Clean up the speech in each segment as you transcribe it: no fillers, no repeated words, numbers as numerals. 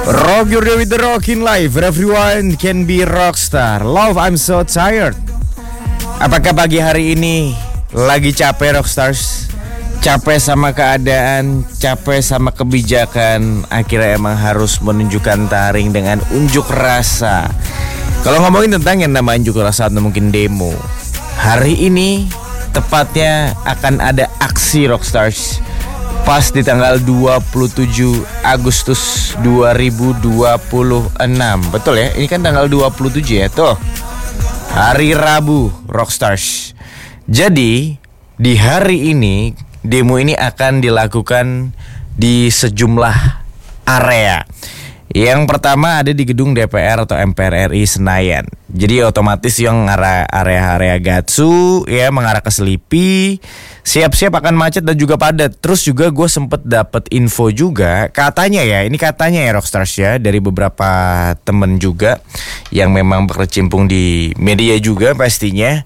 Rock your day with the Rockin' Life. Everyone can be rockstar. Love, I'm so tired. Apakah pagi hari ini lagi capek rockstars? Capek sama keadaan, capek sama kebijakan. Akhirnya emang harus menunjukkan taring dengan unjuk rasa. Kalau ngomongin tentang yang namanya unjuk rasa atau mungkin demo, hari ini tepatnya akan ada aksi rockstars. Pas di tanggal 27 Agustus 2026. Betul ya? Ini kan tanggal 27 ya tuh. Hari Rabu Rockstars. Jadi di hari ini demo ini akan dilakukan di sejumlah area. Yang pertama ada di gedung DPR atau MPR RI Senayan. Jadi otomatis yang area Gatsu ya mengarah ke Selipi siap-siap akan macet dan juga padat. Terus juga gue sempet dapet info juga katanya ya Rockstars ya dari beberapa temen juga yang memang berkecimpung di media juga pastinya.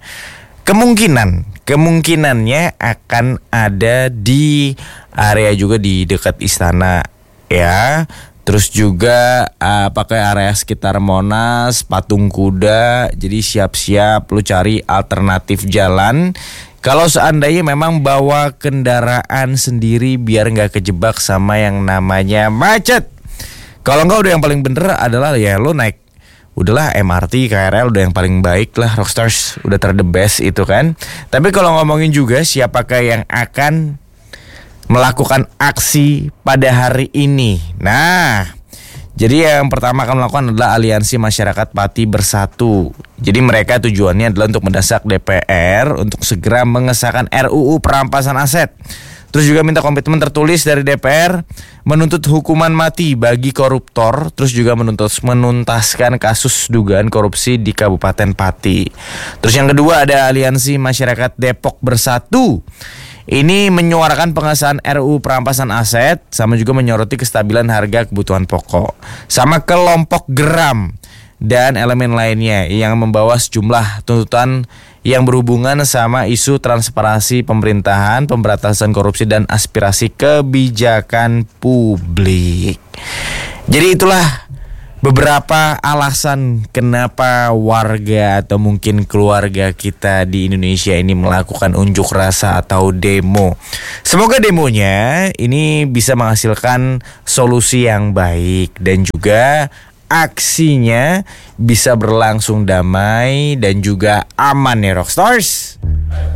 Kemungkinannya akan ada di area juga di dekat istana ya. Terus juga pakai area sekitar Monas, Patung Kuda. Jadi siap-siap lu cari alternatif jalan. Kalau seandainya memang bawa kendaraan sendiri biar gak kejebak sama yang namanya macet. Kalau enggak udah yang paling bener adalah ya lu naik udahlah MRT, KRL udah yang paling baik lah Rockstars. Udah the best itu kan. Tapi kalau ngomongin juga siapakah yang akan melakukan aksi pada hari ini. Nah, jadi yang pertama akan melakukan adalah Aliansi Masyarakat Pati Bersatu. Jadi mereka tujuannya adalah untuk mendesak DPR untuk segera mengesahkan RUU perampasan aset. Terus juga minta komitmen tertulis dari DPR menuntut hukuman mati bagi koruptor. Terus juga menuntaskan kasus dugaan korupsi di Kabupaten Pati. Terus yang kedua ada Aliansi Masyarakat Depok Bersatu. Ini menyuarakan pengesahan RUU perampasan aset sama juga menyoroti kestabilan harga kebutuhan pokok. Sama kelompok geram dan elemen lainnya yang membawa sejumlah tuntutan yang berhubungan sama isu transparansi pemerintahan, pemberantasan korupsi dan aspirasi kebijakan publik. Jadi itulah beberapa alasan kenapa warga atau mungkin keluarga kita di Indonesia ini melakukan unjuk rasa atau demo. Semoga demonya ini bisa menghasilkan solusi yang baik dan juga aksinya bisa berlangsung damai dan juga aman ya Rockstars.